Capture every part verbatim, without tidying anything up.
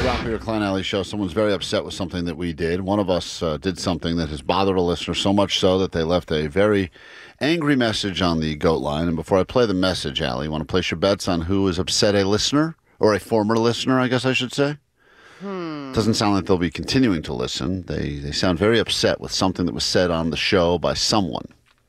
Rock Your Klein Alley Show. Someone's very upset with something that we did. One of us uh, did something that has bothered a listener so much so that they left a very angry message on the GOAT line. And before I play the message, Allie, you want to place your bets on who has upset a listener? Or a former listener, I guess I should say? Hmm. Doesn't sound like they'll be continuing to listen. They, they sound very upset with something that was said on the show by someone.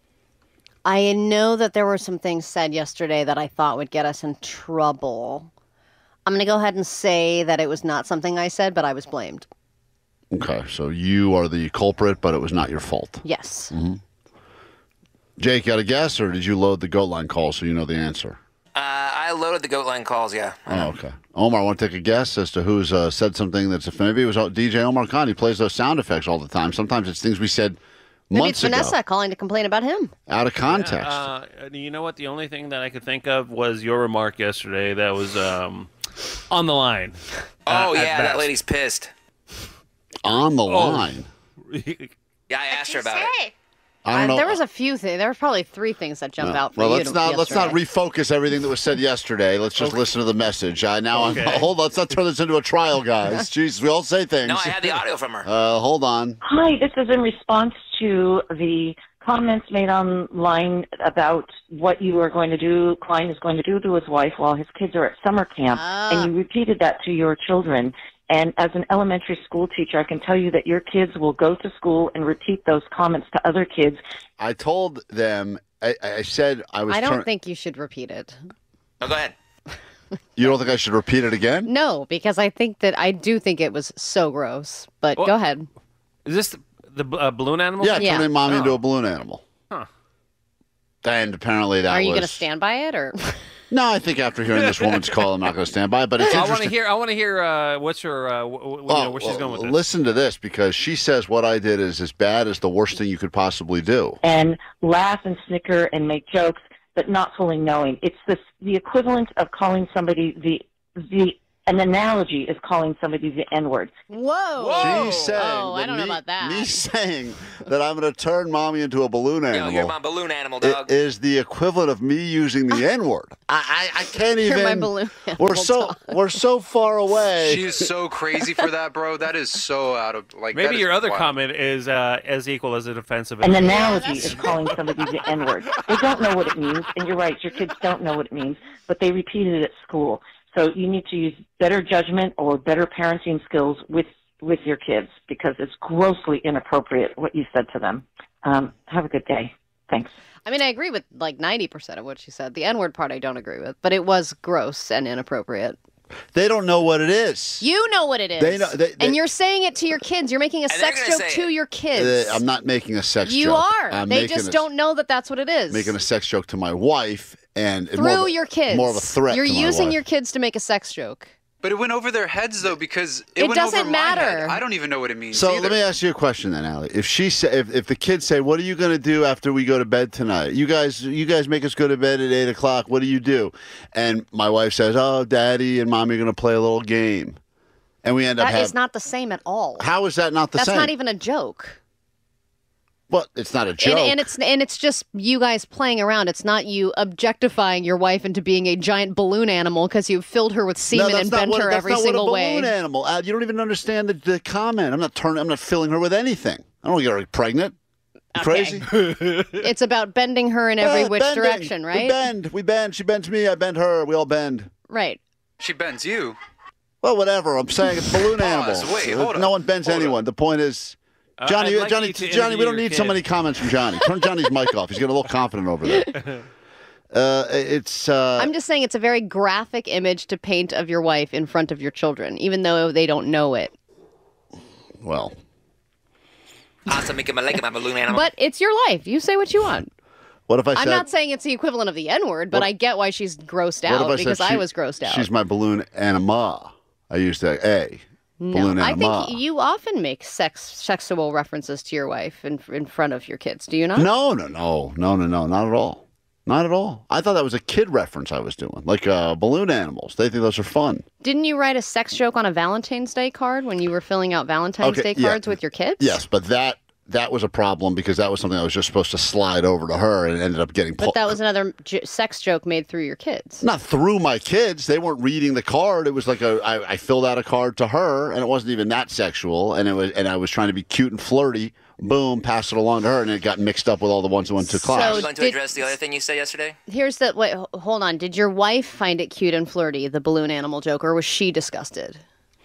I know that there were some things said yesterday that I thought would get us in trouble. I'm going to go ahead and say that it was not something I said, but I was blamed. Okay, so you are the culprit, but it was not your fault. Yes. Mm-hmm. Jake, you got a guess, or did you load the GOAT line call so you know the answer? Uh, I loaded the GOAT line calls, yeah. Oh, okay. Omar, want to take a guess as to who's uh, said something that's offensive? Maybe it was D J Omar Khan. He plays those sound effects all the time. Sometimes it's things we said Maybe months it's Vanessa ago. calling to complain about him. Out of context. Yeah, uh, you know what? The only thing that I could think of was your remark yesterday that was um, on the line. Oh, uh, yeah, that lady's pissed. On the Oh. line. Yeah, I asked her about it. I don't know. Uh, there was a few things. There were probably three things that jumped No. out for well, you let's not let's not refocus everything that was said yesterday. Let's just Okay. listen to the message. Uh, now, Okay. I'm, hold on. Let's not turn this into a trial, guys. Jeez, we all say things. No, I had the audio from her. Uh, hold on. Hi, this is in response to the comments made online about what you are going to do, Klein is going to do to his wife while his kids are at summer camp, Ah. and you repeated that to your children. And as an elementary school teacher, I can tell you that your kids will go to school and repeat those comments to other kids. I told them. I, I said I was. I don't turn- think you should repeat it. Oh, go ahead. You don't think I should repeat it again? No, because I think that I do think it was so gross. But Well- go ahead. Is this the, the uh, balloon animal? Yeah, Yeah. turning mommy Oh. into a balloon animal. Huh. And apparently that Are you was. going to stand by it or? No, I think after hearing this woman's call, I'm not going to stand by it. But it's I interesting. want to hear. I want to hear. Uh, what's her? Uh, w- w- you know, where she's well, going with this? Listen to this, because she says what I did is as bad as the worst thing you could possibly do. And laugh and snicker and make jokes, but not fully knowing. It's this, the equivalent of calling somebody the, the, an analogy is calling somebody the N-word. Whoa! She's saying Oh, I that don't know me, about that. Me saying that I'm going to turn mommy into a balloon Yo, animal. you're my balloon animal, It dog. is the equivalent of me using the N word. I, I I can't even. You're my balloon We're animal, so dog. we're so far away. She is so crazy for that, bro. That is so out of like. that Maybe is your other wild. comment is uh, as equal as an offensive. An as- analogy that's is calling somebody the N-word. They don't know what it means, and you're right, your kids don't know what it means, but they repeat it at school. So you need to use better judgment or better parenting skills with, with your kids, because it's grossly inappropriate what you said to them. Um, have a good day. Thanks. I mean, I agree with like ninety percent of what she said. The N-word part I don't agree with, but it was gross and inappropriate. They don't know what it is. You know what it is. They know- they- they- and you're saying it to your kids. You're making a they're sex gonna joke say to it. your kids. Uh, I'm not making a sex You joke. are. I'm they making just a- don't know that that's what it is. making a sex joke to my wife and Through more of a- your kids. More of a threat. You're to my using wife. your kids to make a sex joke. But it went over their heads though, because it, It went over doesn't my head. matter. I don't even know what it means. So either. let me ask you a question then, Allie. If she say, if, if the kids say, "What are you going to do after we go to bed tonight? You guys, you guys make us go to bed at eight o'clock. What do you do?" And my wife says, "Oh, Daddy and Mommy are going to play a little game," and we end up That having. is not the same at all. How is that not the That's same? not even a joke. Well, it's not a joke. And, and it's and it's just you guys playing around. It's not you objectifying your wife into being a giant balloon animal because you filled her with No, semen that's and not bent what, her that's every not single what a way. balloon animal. Al, you don't even understand the, the comment. I'm not turning. I'm not filling her with anything. I don't get her pregnant. You Okay. Crazy. It's about bending her in every Yeah, which bending. direction, We right? bend. We bend. She bends me. I bend her. We all bend. Right. She bends you. Well, whatever. I'm saying it's balloon Pause. animal. Wait, hold no up. one bends Hold anyone. up. The point is, Uh, Johnny, I'd like Johnny, you to Johnny. We interview don't your need so kid. many comments from Johnny. Turn Johnny's mic off. He's getting a little confident over there. Uh, it's. Uh, I'm just saying it's a very graphic image to paint of your wife in front of your children, even though they don't know it. well. Awesome, making my leg my balloon animal. But it's your life. You say what you want. What if I I'm said? not saying it's the equivalent of the N-word, but What- I get why she's grossed what if out I said because I she- was grossed out. She's my balloon anima. I used that A. No, Balloon I anima. think you often make sex sexual references to your wife in in front of your kids. Do you not? No, no, no, no, no, no, not at all. Not at all. I thought that was a kid reference I was doing, like uh, balloon animals. They think those are fun. Didn't you write a sex joke on a Valentine's Day card when you were filling out Valentine's Okay, Day yeah. cards with your kids? Yes, but that that was a problem because that was something I was just supposed to slide over to her and it ended up getting But pulled. that was another j- sex joke made through your kids. Not through my kids. They weren't reading the card. It was like a I, I filled out a card to her, and it wasn't even that sexual. And it was, and I was trying to be cute and flirty. Boom, pass it along to her, and it got mixed up with all the ones that went to So- class. Are you going to Did- address the other thing you said yesterday? Here's the wait. h- Hold on. Did your wife find it cute and flirty, the balloon animal joke, or was she disgusted?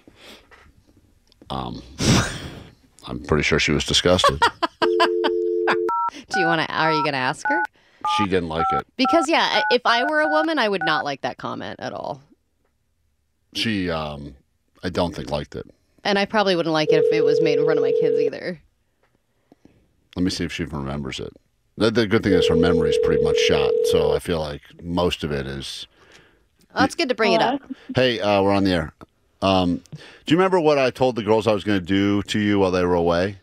Um, I'm pretty sure she was disgusted. Do you want to? Are you going to ask her? She didn't like it. Because yeah, if I were a woman, I would not like that comment at all, She, um, I don't think liked it. and I probably wouldn't like it if it was made in front of my kids either. Let me see if she remembers it. The, the good thing is her memory is pretty much shot, so I feel like most of it is. Oh, it's good to bring it up. Hey, uh, we're on the air. Um, do you remember what I told the girls I was going to do to you while they were away?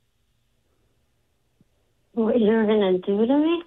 What you were going to do to me?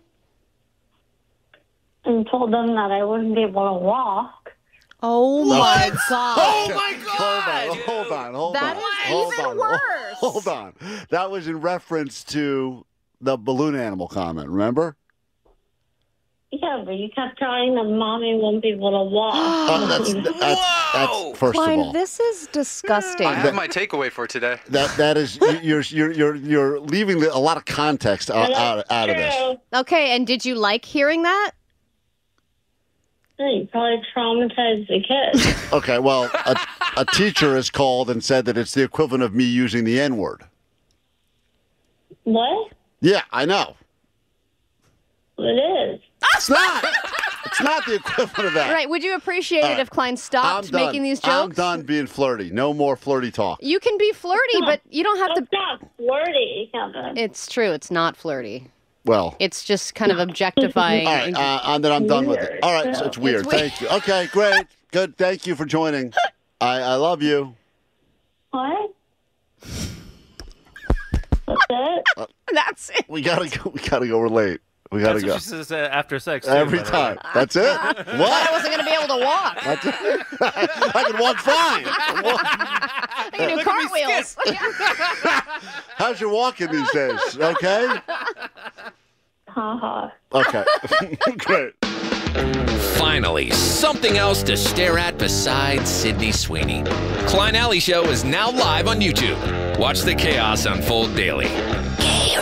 And told them that I wouldn't be able to walk. Oh my god! Oh my Hold god! on, hold on, hold That on. is hold even on, worse. Hold on. That was in reference to the balloon animal comment, remember? Yeah, but you kept telling them mommy won't be able to walk. Uh, that's, that's, that's first Klein, of all. this is disgusting. I have my takeaway for today. That that is you're you're you're you're leaving the, a lot of context out, out, out of this. True. Okay, and did you like hearing that? Yeah, you probably traumatized the kids. Okay, well, a, a teacher has called and said that it's the equivalent of me using the N word. What? Yeah, I know. It is. It's not. It's not the equivalent of that. Right? Would you appreciate All it right. if Klein I'm stopped done. making these I'm jokes? done being flirty. No more flirty talk. You can be flirty, but you don't have to. That's not flirty, Kevin. It's true. It's not flirty. Well, It's just kind of objectifying. all right, uh, and then I'm done with it. Weird. All right, so it's weird. It's weird. Thank you. Okay, great. Good. Thank you for joining. I, I love you. What? That's it? That's it. We gotta go. We gotta go. We're late. We gotta That's go. what she says uh, after sex. too, Every by the way. time. That's it. I What? wasn't going to be able to walk. That's it. I can walk fine. I can do Look at me cartwheels. How's your walking these days? Okay. Haha. Okay. Great. Finally, something else to stare at besides Sydney Sweeney. Klein Alley Show is now live on YouTube. Watch the chaos unfold daily.